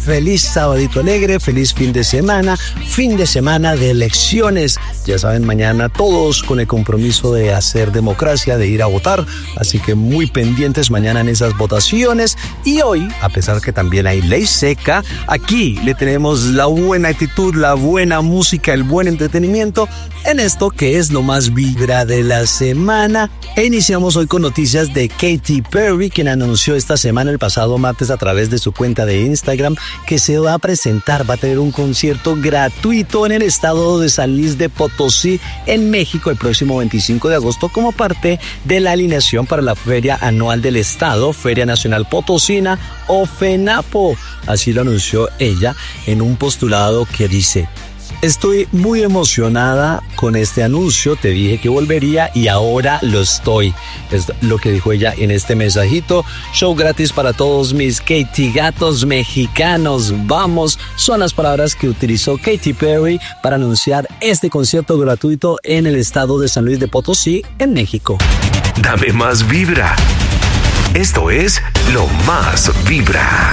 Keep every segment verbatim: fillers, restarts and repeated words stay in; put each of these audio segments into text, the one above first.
feliz sabadito alegre, feliz fin de semana, fin de semana de elecciones. Ya saben, mañana todos con el compromiso de hacer democracia, de ir a votar, así que muy pendientes mañana en esas votaciones. Y hoy, a pesar que también hay ley seca, aquí le tenemos la buena actitud, la buena música, el buen entretenimiento en esto que es lo más vibra de la semana. E iniciamos hoy con noticias de Katy Perry, quien anunció esta semana, el pasado martes, a través de su cuenta de Instagram, que se va a presentar, va a tener un concierto gratuito en el estado de San Luis de Potosí, en México, el próximo veinticinco de agosto, como parte de la alineación para la Feria Anual del Estado, Feria Nacional Potosina o FENAPO. Así lo anunció ella en un postulado que dice: estoy muy emocionada con este anuncio, te dije que volvería y ahora lo estoy. Es lo que dijo ella en este mensajito. Show gratis para todos mis Katy gatos mexicanos. Vamos, son las palabras que utilizó Katy Perry para anunciar este concierto gratuito en el estado de San Luis de Potosí, en México. Dame más vibra. Esto es Lo Más Vibra.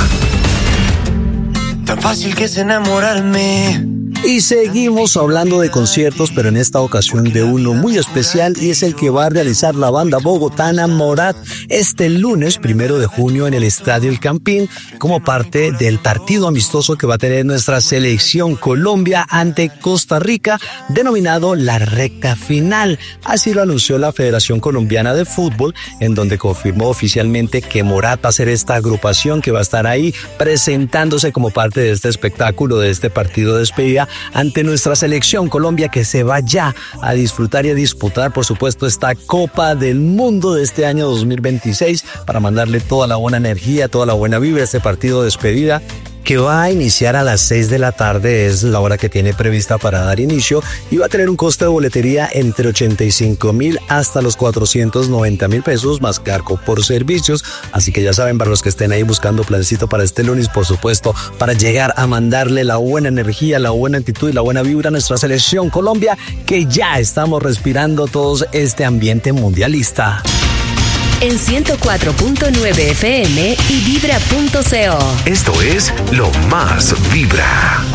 Tan fácil que es enamorarme. Y seguimos hablando de conciertos, pero en esta ocasión de uno muy especial, y es el que va a realizar la banda bogotana Morat este lunes primero de junio en el Estadio El Campín, como parte del partido amistoso que va a tener nuestra selección Colombia ante Costa Rica, denominado la recta final. Así lo anunció la Federación Colombiana de Fútbol, en donde confirmó oficialmente que Morat va a ser esta agrupación que va a estar ahí presentándose como parte de este espectáculo, de este partido de despedida ante nuestra selección Colombia, que se va ya a disfrutar y a disputar, por supuesto, esta Copa del Mundo de este año dos mil veintiséis, para mandarle toda la buena energía, toda la buena vibra a este partido de despedida, que va a iniciar a las seis de la tarde, es la hora que tiene prevista para dar inicio, y va a tener un costo de boletería entre ochenta y cinco mil hasta los cuatrocientos noventa mil pesos, más cargo por servicios. Así que ya saben, para los que estén ahí buscando plancito para este lunes, por supuesto, para llegar a mandarle la buena energía, la buena actitud y la buena vibra a nuestra selección Colombia, que ya estamos respirando todos este ambiente mundialista. En ciento cuatro punto nueve F M y vibra punto co. Esto es Lo Más Vibra.